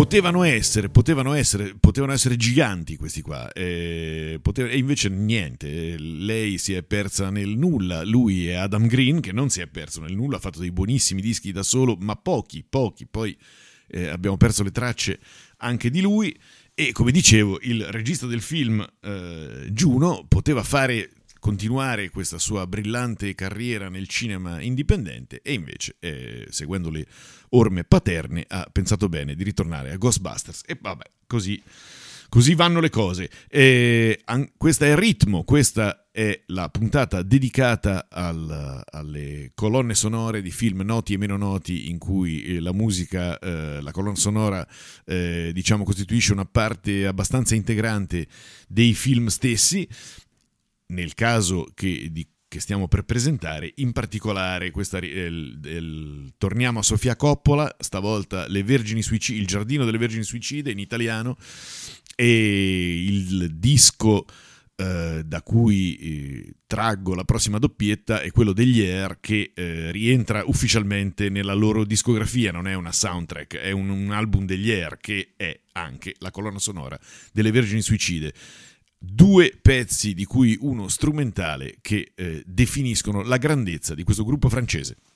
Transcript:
potevano essere giganti questi qua, e invece niente. Lei si è persa nel nulla, lui è Adam Green che non si è perso nel nulla, ha fatto dei buonissimi dischi da solo, ma pochi, poi abbiamo perso le tracce anche di lui. E come dicevo, il regista del film, Juno, poteva continuare questa sua brillante carriera nel cinema indipendente, e invece, seguendo le orme paterne, ha pensato bene di ritornare a Ghostbusters. E vabbè, così vanno le cose. Questa è Ritmo, questa è la puntata dedicata alle colonne sonore di film noti e meno noti, in cui la musica, la colonna sonora, diciamo, costituisce una parte abbastanza integrante dei film stessi. Nel caso che stiamo per presentare, in particolare torniamo a Sofia Coppola, stavolta Il giardino delle vergini suicide in italiano, e il disco da cui traggo la prossima doppietta è quello degli Air, che rientra ufficialmente nella loro discografia. Non è una soundtrack, è un album degli Air che è anche la colonna sonora delle Vergini Suicide. 2 pezzi, di cui uno strumentale, che definiscono la grandezza di questo gruppo francese.